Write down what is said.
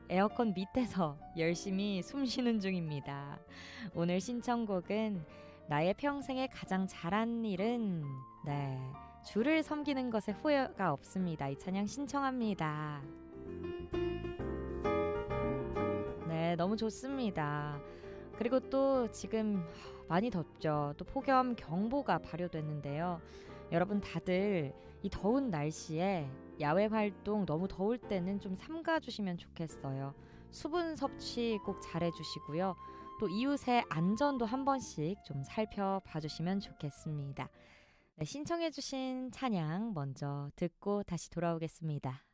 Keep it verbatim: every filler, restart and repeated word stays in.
에어컨 밑에서 열심히 숨 쉬는 중입니다. 오늘 신청곡은 나의 평생에 가장 잘한 일은 네, 주를 섬기는 것에 후회가 없습니다. 이 찬양 신청합니다. 네, 너무 좋습니다. 그리고 또 지금 많이 덥죠. 또 폭염 경보가 발효됐는데요. 여러분 다들 이 더운 날씨에 야외 활동 너무 더울 때는 좀 삼가주시면 좋겠어요. 수분 섭취 꼭 잘해주시고요. 또 이웃의 안전도 한 번씩 좀 살펴봐 주시면 좋겠습니다. 네, 신청해주신 찬양 먼저 듣고 다시 돌아오겠습니다.